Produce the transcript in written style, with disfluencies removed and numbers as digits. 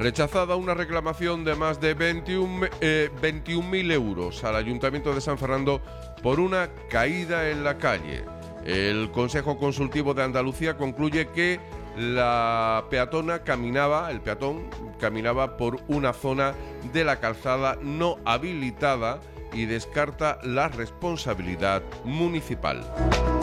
Rechazada una reclamación de más de 21.000 euros al Ayuntamiento de San Fernando por una caída en la calle. El Consejo Consultivo de Andalucía concluye que el peatón caminaba por una zona de la calzada no habilitada y descarta la responsabilidad municipal.